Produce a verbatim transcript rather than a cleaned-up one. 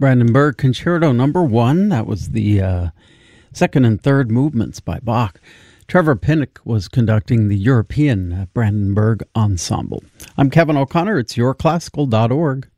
Brandenburg Concerto Number One. That was the uh, second and third movements by Bach. Trevor Pinnock was conducting the European Brandenburg Ensemble. I'm Kevin O'Connor. It's your classical dot org.